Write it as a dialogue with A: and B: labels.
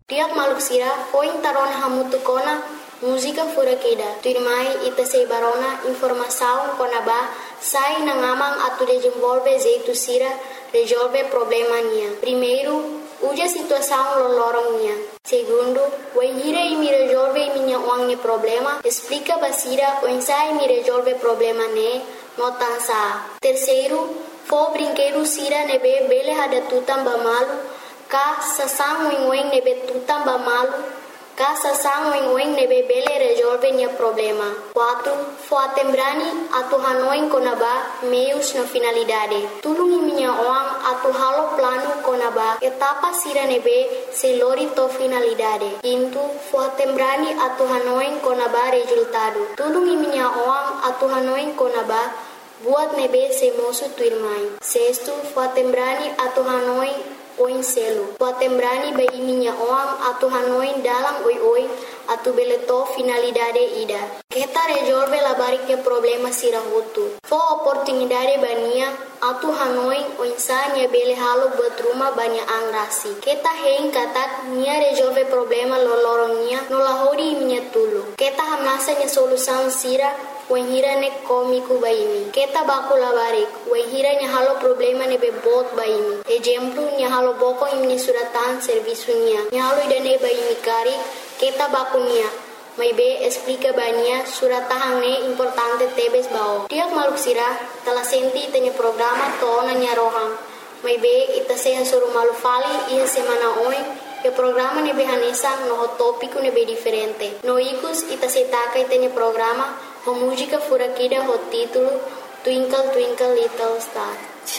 A: Tiap maluk sira foi tarona hamutukona música furakida. Tuirmai ita sei barona informação konaba sai na ngamang atu desenvolve jeito sira resolve problema nia. Primeiro, uja situação lolorong nia. Segundo, o hira e me resolve minha uang problema, explica basira o ensai me resolve problema ne, notansa. Terceiro, fo brinquedo sira nebe bele hada tutam bamalu, ka sasang wing nebe tutam bamalu, ka sasang wing nebe bele resolve nia problema. 4. Fo atembrani atu hanoin konaba meios na finalidade. Tulungi minha uang atu halo plano konaba etapa sira nebe selori to finalidade. 5. Fo atembrani atu hanoin konaba resultado. Tulungi minha uang atu hanoin konaba buat nebe se mosu tuirmai. 6. Fo atembrani atu hanoin oin selo. Fo atembrani bai minha uang atu hanoin dalam oi atu beleto finalidade ida. Kita resolve la bariknya problema sira hutu. Fo oportunidade bania atu hanoin oinsanya bele halo buat rumah banyak angrasi. Kita hein katak nia resolve problema lolorongnya nolahodi minha tulu. Kita hamnasanya solusan sira wahira ne komiku baimi. Kita baku labarik wahira nya halo problema ne bebot baimi. Exemplo nya halo boko imni suratan servisunya. Nya halo idane baimi kari kita baku nia. Mai be explica bania suratahang ne importante tebes bao. Tiap maluk sira telah senti tanya programa tona nya rohang. Mai be ita seha suruh malu fali ia semana oi. E programa ne be hanesa no tópico ne be diferente. No ikus ita setaka itanya programa ho música furakida ho título Twinkle Twinkle Little Star.